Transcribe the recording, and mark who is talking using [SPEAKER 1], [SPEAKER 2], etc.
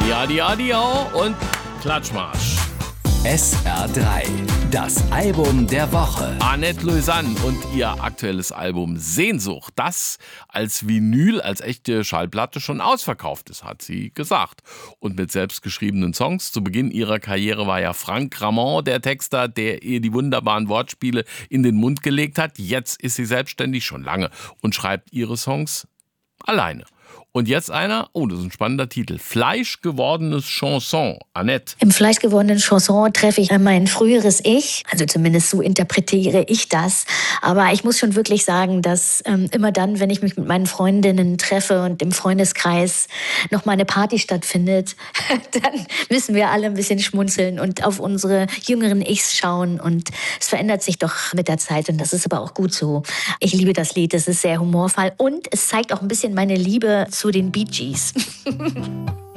[SPEAKER 1] Adi, adi, und Klatschmarsch.
[SPEAKER 2] SR3, das Album der Woche.
[SPEAKER 1] Annette Lausanne und ihr aktuelles Album Sehnsucht, das als Vinyl, als echte Schallplatte schon ausverkauft ist, hat sie gesagt. Und mit selbstgeschriebenen Songs. Zu Beginn ihrer Karriere war ja Franck Ramond der Texter, der ihr die wunderbaren Wortspiele in den Mund gelegt hat. Jetzt ist sie selbstständig, schon lange, und schreibt ihre Songs alleine. Und jetzt einer, das ist ein spannender Titel, Fleischgewordenes Chanson. Annette.
[SPEAKER 3] Im Fleischgewordenen Chanson treffe ich mein früheres Ich, also zumindest so interpretiere ich das. Aber ich muss schon wirklich sagen, dass immer dann, wenn ich mich mit meinen Freundinnen treffe und im Freundeskreis noch mal eine Party stattfindet, dann müssen wir alle ein bisschen schmunzeln und auf unsere jüngeren Ichs schauen. Und es verändert sich doch mit der Zeit und das ist aber auch gut so. Ich liebe das Lied, es ist sehr humorvoll und es zeigt auch ein bisschen meine Liebe zu den Bee Gees.